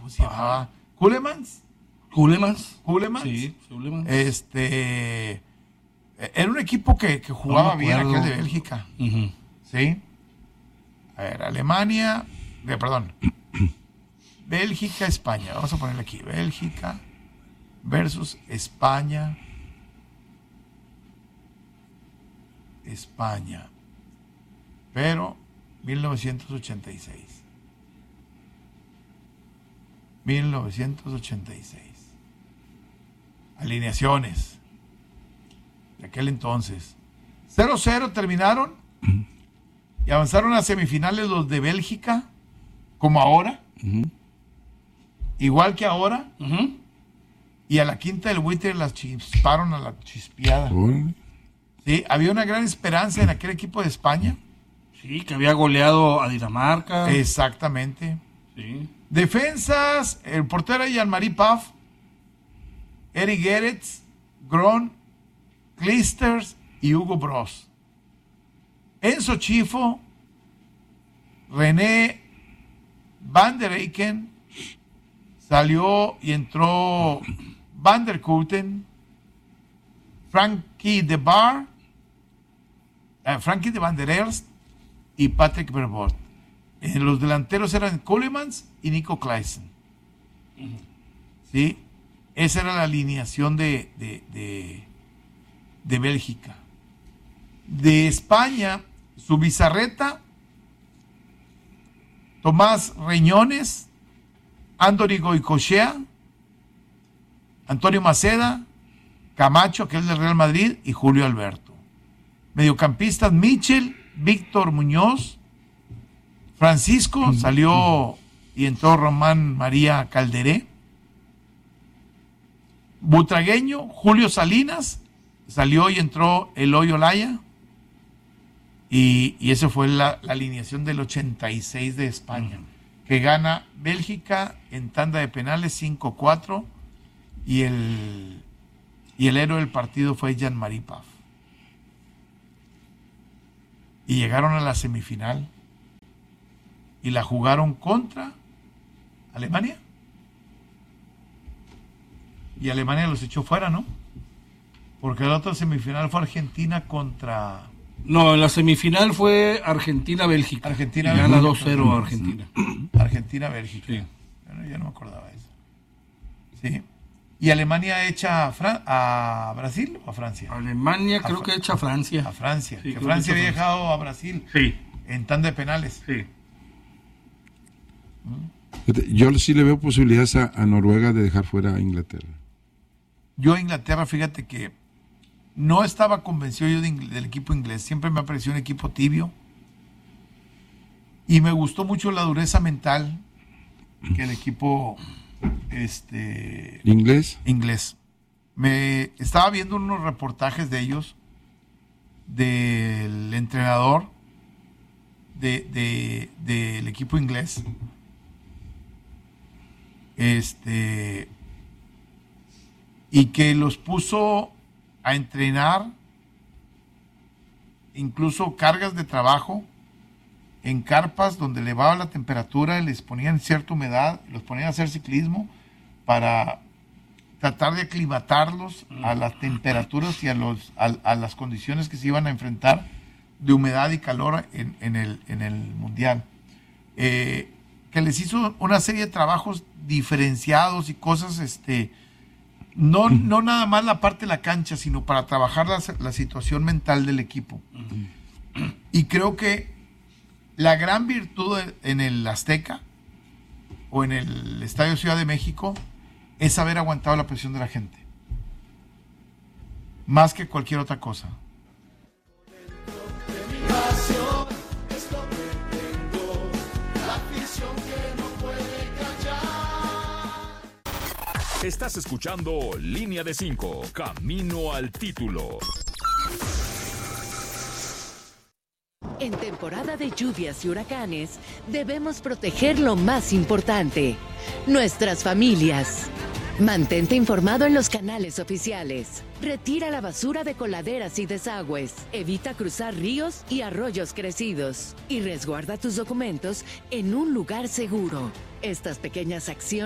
¿cómo se llamaba? Ceulemans. Sí, Ceulemans. Era un equipo que jugaba No me bien, acuerdo. aquel de Bélgica. Ujú. ¿Sí? A ver, Bélgica, España. Vamos a ponerle aquí. Bélgica versus España. Pero 1986. 1986. Alineaciones de aquel entonces. 0-0 terminaron y avanzaron a semifinales los de Bélgica, como ahora, igual que ahora, Ujú. y a la quinta del buitre las chisparon a la chispeada. Órale. Sí, había una gran esperanza en aquel equipo de España. Sí, que había goleado a Dinamarca. Exactamente. Sí. Defensas, el portero era Jean-Marie Paf, Eric Gerets, Gron, Clijsters y Hugo Broos. Enzo Chifo, René Van der Eycken, salió y entró Van der Kooten, Frankie de Van der Elst y Patrick Verwoerd. Los delanteros eran Ceulemans y Nico Claesen. ¿Sí? Esa era la alineación de Bélgica. De España, su bizarreta, Tomás Reñones, Andoni Goicoechea, Antonio Maceda, Camacho, que es del Real Madrid, y Julio Alberto. Mediocampistas, Michel, Víctor Muñoz, Francisco, salió y entró Román María Calderé. Butragueño, Julio Salinas, salió y entró Eloy Olaya. Y esa fue la alineación del 86 de España, que gana Bélgica en tanda de penales 5-4, y el héroe del partido fue Jean-Marie Paf. Y llegaron a la semifinal y la jugaron contra Alemania. Y Alemania los echó fuera, ¿no? Porque la otra semifinal fue Argentina contra... No, en la semifinal fue Argentina-Bélgica. Argentina, Y gana Bélgica. 2-0 a Argentina. Argentina-Bélgica. Sí. Bueno, ya no me acordaba de eso. Sí. ¿Y Alemania echa a Brasil o a Francia? Alemania creo que echa a Francia. A Francia. Sí, que creo Francia que había echa dejado a Brasil Sí, en tanda de penales. sí. Fíjate, yo sí le veo posibilidades a Noruega de dejar fuera a Inglaterra. Yo a Inglaterra, fíjate que no estaba convencido yo del equipo inglés. Siempre me ha parecido un equipo tibio. Y me gustó mucho la dureza mental que el equipo ¿Inglés? inglés. Me estaba viendo unos reportajes de ellos, del entrenador del equipo inglés. Y que los puso a entrenar incluso cargas de trabajo en carpas donde elevaba la temperatura, les ponían cierta humedad, los ponían a hacer ciclismo para tratar de aclimatarlos a las temperaturas y a las condiciones que se iban a enfrentar de humedad y calor en el mundial. Que les hizo una serie de trabajos diferenciados y cosas, no nada más la parte de la cancha, sino para trabajar la situación mental del equipo. Y creo que la gran virtud en el Azteca o en el Estadio Ciudad de México es haber aguantado la presión de la gente, más que cualquier otra cosa. Estás escuchando Línea de 5, Camino al Título. En temporada de lluvias y huracanes, debemos proteger lo más importante, nuestras familias. Mantente informado en los canales oficiales. Retira la basura de coladeras y desagües. Evita cruzar ríos y arroyos crecidos. Y resguarda tus documentos en un lugar seguro. Estas pequeñas acciones